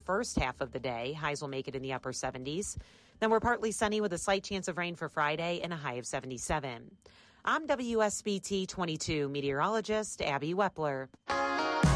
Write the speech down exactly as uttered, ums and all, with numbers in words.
first half of the day. Highs will make it in the upper seventies. Then we're partly sunny with a slight chance of rain for Friday and a high of seventy-seven. I'm W S B T twenty-two meteorologist Abby Wepler.